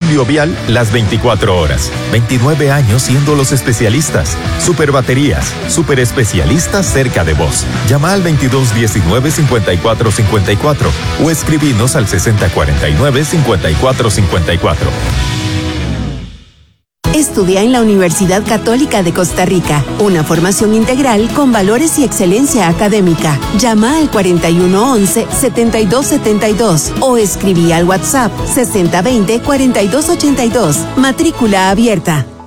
auxilio vial las 24 horas. 29 años siendo los especialistas. Superbaterías, superespecialistas cerca de vos. Llama al 2219-5454 o escribinos al 6049-5454. Estudia en la Universidad Católica de Costa Rica, una formación integral con valores y excelencia académica. Llama al 4111-7272 o escribí al WhatsApp 6020-4282. Matrícula abierta.